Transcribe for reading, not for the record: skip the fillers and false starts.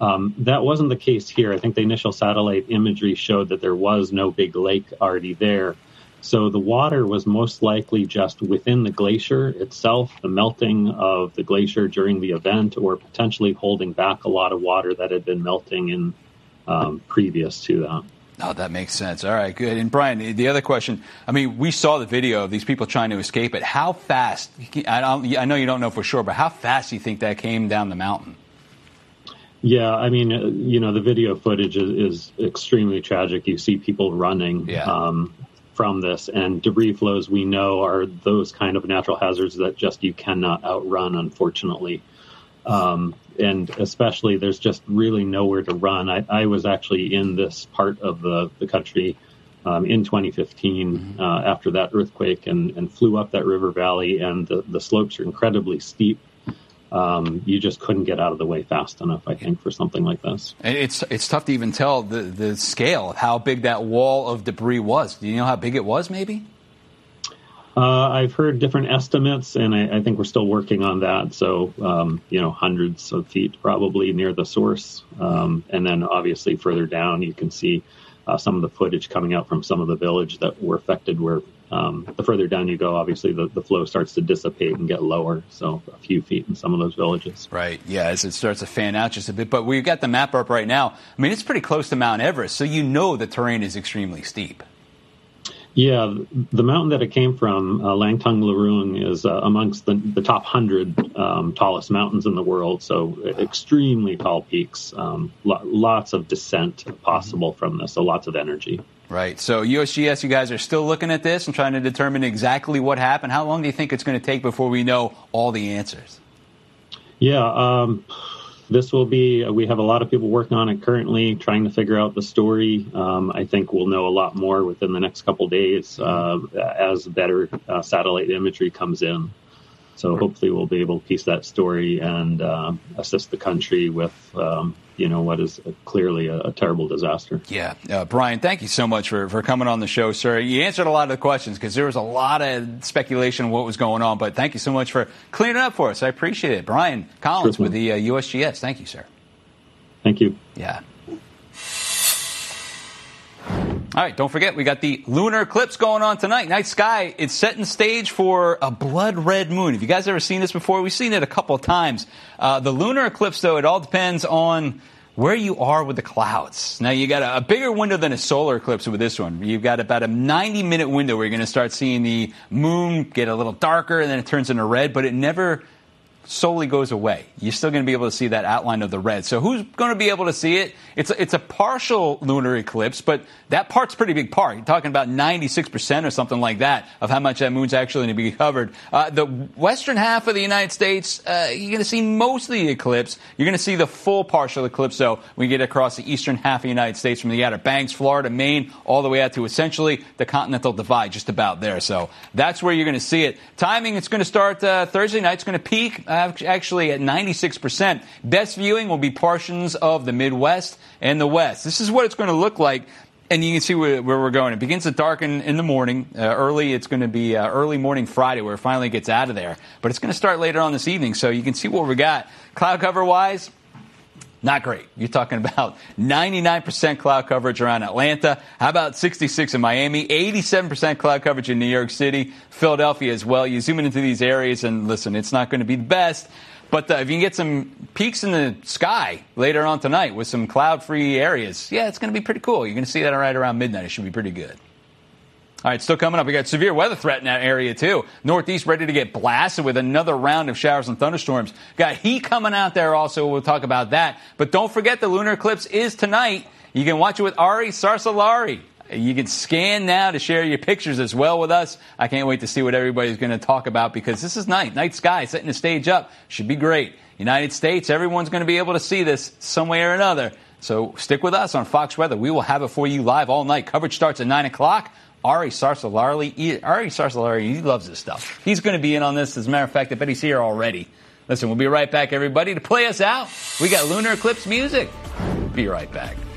That wasn't the case here. I think the initial satellite imagery showed that there was no big lake already there. So the water was most likely just within the glacier itself, the melting of the glacier during the event, or potentially holding back a lot of water that had been melting in previous to that. Oh, that makes sense. All right, good. And Brian, the other question, I mean, we saw the video of these people trying to escape it. How fast, I know you don't know for sure, but how fast do you think that came down the mountain? Yeah, I mean, the video footage is extremely tragic. You see people running from this, and debris flows, we know, are those kind of natural hazards that just you cannot outrun, unfortunately. And especially there's just really nowhere to run. I was actually in this part of the country in 2015 after that earthquake and flew up that river valley, and the slopes are incredibly steep. You just couldn't get out of the way fast enough, I think, for something like this. And it's tough to even tell the scale of how big that wall of debris was. Do you know how big it was, maybe? I've heard different estimates, and I think we're still working on that. So, hundreds of feet probably near the source. And then obviously further down, you can see some of the footage coming out from some of the village that were affected where the further down you go, obviously the flow starts to dissipate and get lower. So a few feet in some of those villages. Right. Yeah, as it starts to fan out just a bit. But we've got the map up right now. I mean, it's pretty close to Mount Everest, so you know the terrain is extremely steep. Yeah, the mountain that it came from, Langtung Larung, is amongst the top 100 tallest mountains in the world. So extremely tall peaks, lots of descent possible from this, so lots of energy. Right. So USGS, you guys are still looking at this and trying to determine exactly what happened. How long do you think it's going to take before we know all the answers? Yeah, this will be, we have a lot of people working on it currently, trying to figure out the story. I think we'll know a lot more within the next couple days as better satellite imagery comes in. So hopefully we'll be able to piece that story and assist the country with, what is clearly a terrible disaster. Yeah. Brian, thank you so much for coming on the show, sir. You answered a lot of the questions because there was a lot of speculation of what was going on, but thank you so much for clearing it up for us. I appreciate it. Brian Collins with the USGS. Thank you, sir. Thank you. Yeah. All right, don't forget, we got the lunar eclipse going on tonight. Night sky, it's setting stage for a blood red moon. Have you guys ever seen this before? We've seen it a couple of times. The lunar eclipse, though, it all depends on where you are with the clouds. Now, you got a bigger window than a solar eclipse with this one. You've got about a 90-minute window where you're going to start seeing the moon get a little darker, and then it turns into red, but it never solely goes away. You're still going to be able to see that outline of the red. So who's going to be able to see it? It's a partial lunar eclipse, but that part's a pretty big part. You're talking about 96% or something like that of how much that moon's actually going to be covered. The western half of the United States, you're going to see most of the eclipse. You're going to see the full partial eclipse, though, when you get across the eastern half of the United States from the Outer Banks, Florida, Maine, all the way out to essentially the Continental Divide, just about there. So that's where you're going to see it. Timing, it's going to start Thursday night. It's going to peak actually at 96%. Best viewing will be portions of the Midwest and the West. This is what it's going to look like. And you can see where we're going. It begins to darken in the morning. Early, it's going to be early morning Friday where it finally gets out of there. But it's going to start later on this evening. So you can see what we got. Cloud cover-wise, not great. You're talking about 99% cloud coverage around Atlanta. How about 66 in Miami? 87% cloud coverage in New York City. Philadelphia as well. You zoom into these areas and listen, it's not going to be the best. But if you can get some peaks in the sky later on tonight with some cloud-free areas, yeah, it's going to be pretty cool. You're going to see that right around midnight. It should be pretty good. All right, still coming up. We got severe weather threat in that area, too. Northeast ready to get blasted with another round of showers and thunderstorms. Got heat coming out there also. We'll talk about that. But don't forget the lunar eclipse is tonight. You can watch it with Ari Sarsalari. You can scan now to share your pictures as well with us. I can't wait to see what everybody's going to talk about because this is night sky, setting the stage up. Should be great. United States, everyone's going to be able to see this some way or another. So stick with us on Fox Weather. We will have it for you live all night. Coverage starts at 9 o'clock. Ari Sarsalari, he loves this stuff. He's going to be in on this. As a matter of fact, I bet he's here already. Listen, we'll be right back, everybody. To play us out, we got lunar eclipse music. Be right back.